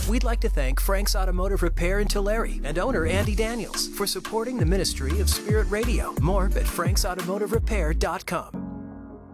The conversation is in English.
We'd like to thank Frank's Automotive Repair in Tulare and owner Andy Daniels for supporting the ministry of Spirit Radio. More at franksautomotiverepair.com.